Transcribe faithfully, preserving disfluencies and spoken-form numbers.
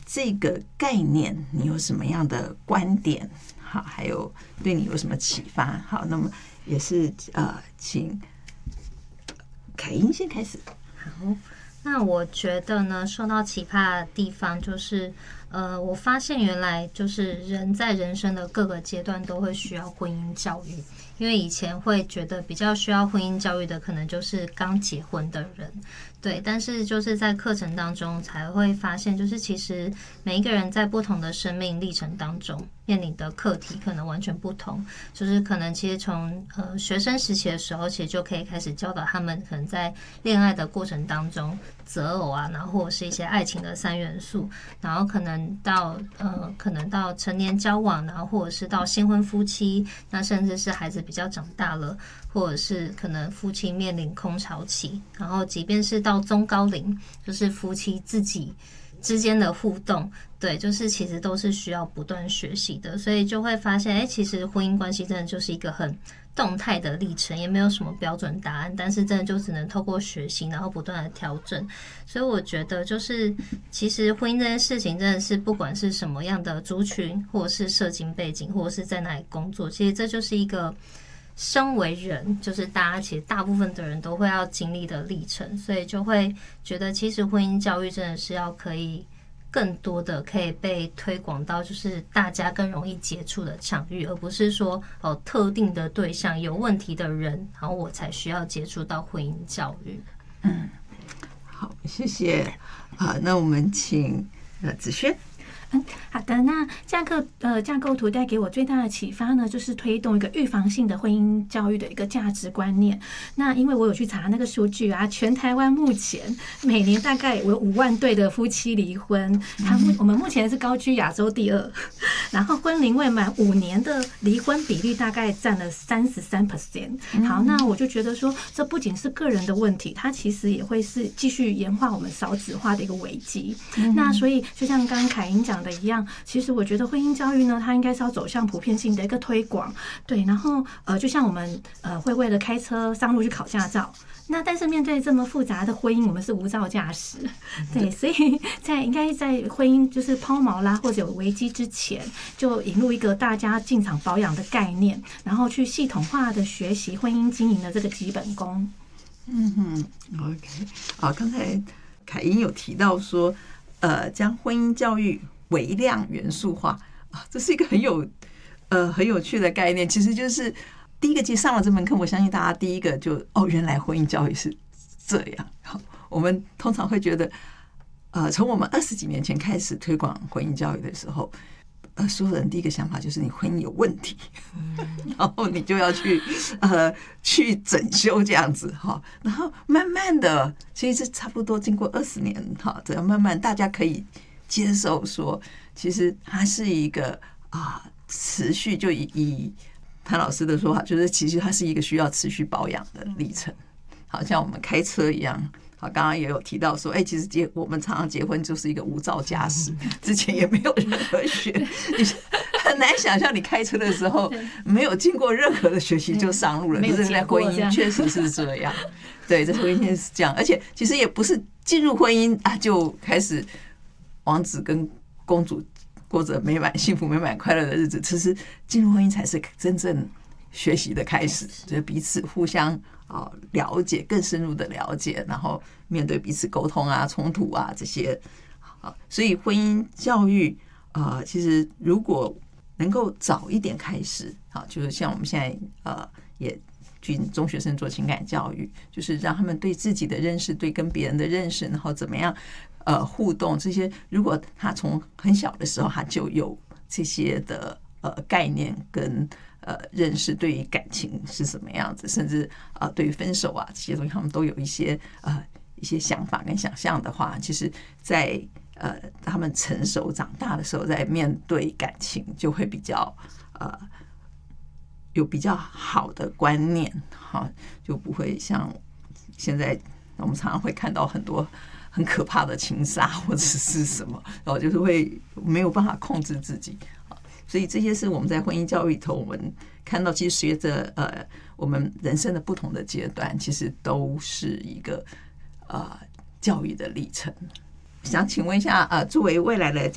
这个概念你有什么样的观点？好，还有对你有什么启发？好，那么也是呃，请凯英先开始。 好，那我觉得呢，受到启发的地方就是，呃，我发现原来就是人在人生的各个阶段都会需要婚姻教育，因为以前会觉得比较需要婚姻教育的，可能就是刚结婚的人。对，但是就是在课程当中才会发现，就是其实每一个人在不同的生命历程当中面临的课题可能完全不同，就是可能其实从呃学生时期的时候，其实就可以开始教导他们，可能在恋爱的过程当中择偶啊，然后或者是一些爱情的三元素，然后可能到呃可能到成年交往，然后或者是到新婚夫妻，那甚至是孩子比较长大了，或者是可能夫妻面临空巢期，然后即便是到中高龄，就是夫妻自己之间的互动，对，就是其实都是需要不断学习的，所以就会发现，哎，其实婚姻关系真的就是一个很动态的历程，也没有什么标准答案，但是真的就只能透过学习，然后不断的调整。所以我觉得，就是其实婚姻这件事情，真的是不管是什么样的族群，或者是社经背景，或者是在哪里工作，其实这就是一个身为人，就是大家其实大部分的人都会要经历的历程，所以就会觉得其实婚姻教育真的是要可以更多的可以被推广到就是大家更容易接触的场域，而不是说哦特定的对象有问题的人，然后我才需要接触到婚姻教育。 嗯，好，谢谢啊、呃，那我们请呃子轩。 嗯，好的。那架构呃架构图带给我最大的启发呢，就是推动一个预防性的婚姻教育的一个价值观念。那因为我有去查那个数据啊，全台湾目前每年大概有五万对的夫妻离婚，他们我们目前是高居亚洲第二，然后婚龄未满五年的离婚比率大概占了三十三 percent。好，那我就觉得说，这不仅是个人的问题，它其实也会是继续演化我们少子化的一个危机。那所以就像刚刚凯英讲的一样，其实我觉得婚姻教育呢，它应该是要走向普遍性的一个推广，对。然后呃，就像我们呃会为了开车上路去考驾照，那但是面对这么复杂的婚姻，我们是无照驾驶，对。所以在应该在婚姻就是抛锚啦或者有危机之前，就引入一个大家进场保养的概念，然后去系统化的学习婚姻经营的这个基本功。 嗯哼 ，OK， 啊，刚才凯英有提到说，呃，将婚姻教育微量元素化啊，这是一个很有呃很有趣的概念。其实就是第一个，其实上了这门课，我相信大家第一个就哦，原来婚姻教育是这样。好，我们通常会觉得，呃，从我们二十几年前开始推广婚姻教育的时候，呃，所有人第一个想法就是你婚姻有问题，然后你就要去呃去整修这样子哈。然后慢慢的，其实差不多经过二十年哈，这样慢慢大家可以接受说，其实它是一个啊持续，就以以潘老师的说法，就是其实它是一个需要持续保养的历程，好像我们开车一样。好，刚刚也有提到说，哎、欸，其实结我们常常结婚就是一个无照驾驶，之前也没有任何学，你很难想象你开车的时候没有经过任何的学习就上路了。可是在婚姻确实是这样，对，在婚姻是这样，而且其实也不是进入婚姻啊就开始王子跟公主过着美满、幸福、美满、快乐的日子，其实进入婚姻才是真正学习的开始，就是彼此互相啊了解，更深入的了解，然后面对彼此沟通啊、冲突啊这些啊，所以婚姻教育啊、呃，其实如果能够早一点开始，啊，就是像我们现在呃也军中学生做情感教育，就是让他们对自己的认识、对跟别人的认识，然后怎么样呃互动这些，如果他从很小的时候他就有这些的呃概念跟呃认识，对于感情是什么样子，甚至啊、呃、对于分手啊这些东西，他们都有一些呃一些想法跟想象的话，其实在呃他们成熟长大的时候，在面对感情就会比较呃有比较好的观念，哈，就不会像现在我们常常会看到很多很可怕的情杀或者是什么，然后就是会没有办法控制自己。所以这些是我们在婚姻教育里头，我们看到，其实随着呃我们人生的不同的阶段，其实都是一个呃教育的历程。想请问一下，呃，作为未来的